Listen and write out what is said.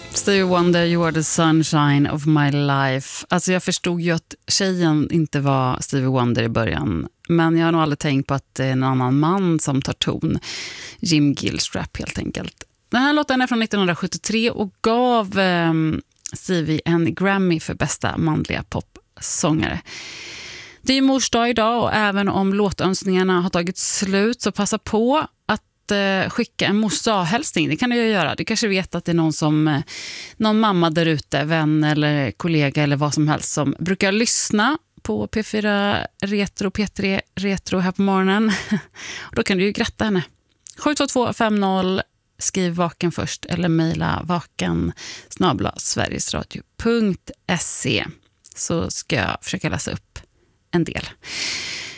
Stevie Wonder, You Are the Sunshine of My Life. Alltså jag förstod ju att tjejen inte var Stevie Wonder i början. Men jag har nog aldrig tänkt på att det är en annan man som tar ton. Jim Gilstrap helt enkelt. Den här låten är från 1973 och gav Stevie en Grammy för bästa manliga popsångare. Det är ju mors dag idag och även om låtönskningarna har tagit slut så passa på att skicka en mors dag-hälsning. Det kan du ju göra. Du kanske vet att det är någon mamma där ute, vän eller kollega eller vad som helst som brukar lyssna på P4 Retro, P3 Retro här på morgonen. Och då kan du ju gratta henne. 72250, skriv vaken först eller mejla vaken@sverigesradio.se så ska jag försöka läsa upp en del.